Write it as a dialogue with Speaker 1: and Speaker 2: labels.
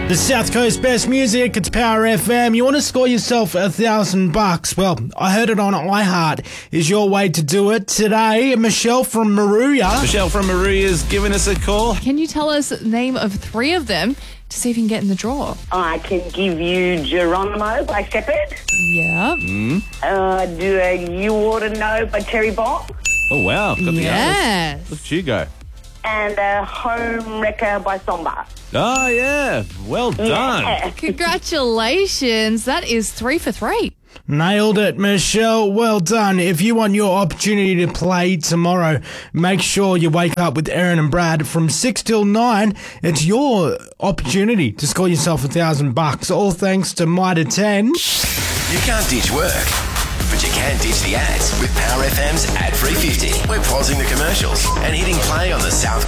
Speaker 1: The South Coast best music, it's Power FM. You want to score yourself $1,000? Well, I heard it on iHeart. Is your way to do it today? Michelle from Maruya.
Speaker 2: Michelle from Maruya's giving us a call.
Speaker 3: Can you tell us the name of 3 of them to see if you can get in the draw?
Speaker 4: I can give you Geronimo by Shepherd.
Speaker 3: Yeah.
Speaker 4: Do You Ought to Know by Terry Bomb.
Speaker 2: Oh, wow. Got the artist.
Speaker 3: Yes.
Speaker 2: Look at you go.
Speaker 4: And Home Wrecker by Somba.
Speaker 2: Oh, yeah. Well done.
Speaker 4: Yeah.
Speaker 3: Congratulations. That is 3 for 3.
Speaker 1: Nailed it, Michelle. Well done. If you want your opportunity to play tomorrow, make sure you wake up with Aaron and Brad from 6 till 9. It's your opportunity to score yourself $1,000. All thanks to Mitre 10.
Speaker 5: You can't ditch work, but you can ditch the ads with Power FM's Ad Free 50. We're pausing the commercials and hitting play on the South